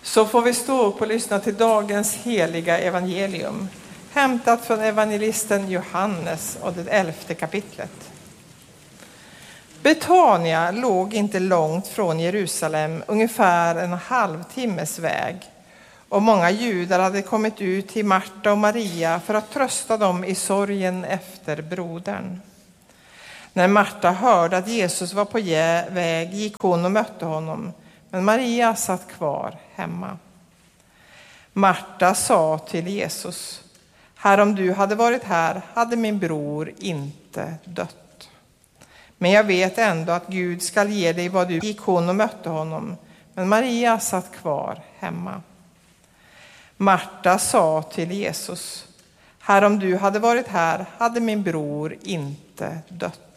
Så får vi stå upp och lyssna till dagens heliga evangelium, hämtat från evangelisten Johannes och det 11:e kapitlet. Betania låg inte långt från Jerusalem, ungefär en halvtimmes väg. Och många judar hade kommit ut till Marta och Maria för att trösta dem i sorgen efter brodern. När Marta hörde att Jesus var på väg gick hon och mötte honom, men Maria satt kvar hemma. Marta sa till Jesus: Herre, om du hade varit här hade min bror inte dött. Men jag vet ändå att Gud skall ge dig vad du. Gick hon och mötte honom, men Maria satt kvar hemma. Marta sa till Jesus: Herre, om du hade varit här hade min bror inte dött.